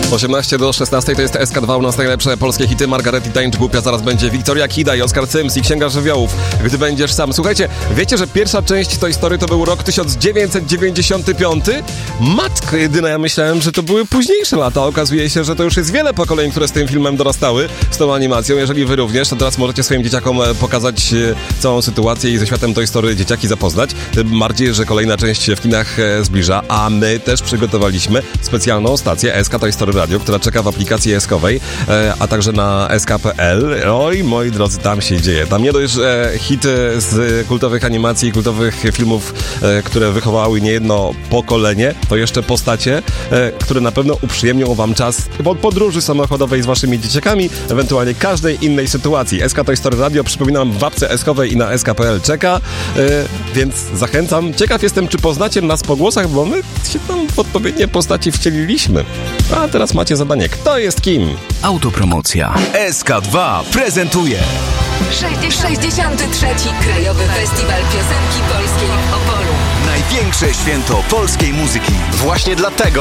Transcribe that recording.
18 do 16 to jest SK2, u nas najlepsze polskie hity. Margaret i Tańcz Głupia, zaraz będzie Wiktoria Kida i Oskar Cyms i Księga Żywiołów, Gdy będziesz sam. Słuchajcie, wiecie, że pierwsza część tej historii to był rok 1995? Matko jedyna, ja myślałem, że to były późniejsze lata. Okazuje się, że to już jest wiele pokoleń, które z tym filmem dorastały, z tą animacją. Jeżeli wy również, to teraz możecie swoim dzieciakom pokazać całą sytuację i ze światem Toy Story dzieciaki zapoznać. Tym bardziej, że kolejna część się w kinach zbliża, a my też przygotowaliśmy specjalną stację SK Toy Story Radio, która czeka w aplikacji SK-owej, a także na sk.pl. Oj, moi drodzy, tam się dzieje. Tam nie dość, że hity z kultowych animacji, kultowych filmów, które wychowały niejedno pokolenie, to jeszcze postacie, które na pewno uprzyjemnią wam czas podróży samochodowej z waszymi dzieciakami, ewentualnie każdej innej sytuacji. SK Toy Story Radio, przypominam, w apce SK-owej i na sk.pl czeka, więc zachęcam. Ciekaw jestem, czy poznacie nas po głosach, bo my się tam w odpowiednie postaci wcieliliśmy. A teraz macie zadanie. Kto jest kim? Autopromocja. SK2 prezentuje 63. Krajowy Festiwal Piosenki Polskiej w Opolu. największe święto polskiej muzyki. Właśnie dlatego